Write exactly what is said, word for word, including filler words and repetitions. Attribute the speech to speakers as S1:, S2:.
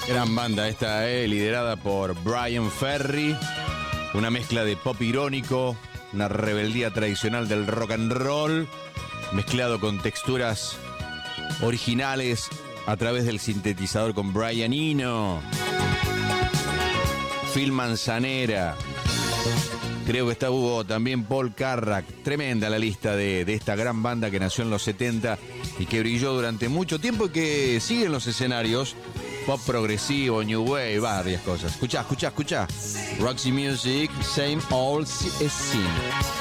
S1: Gran banda esta, eh, liderada por Brian Ferry. Una mezcla de pop irónico, una rebeldía tradicional del rock and roll, mezclado con texturas originales a través del sintetizador con Brian Eno. Phil Manzanera. Creo que está Hugo también Paul Carrack. Tremenda la lista de, de esta gran banda que nació en los setenta y que brilló durante mucho tiempo y que sigue en los escenarios. Pop progresivo, new wave, varias cosas. Escuchá, escuchá, escuchá. Roxy Music, same old scene.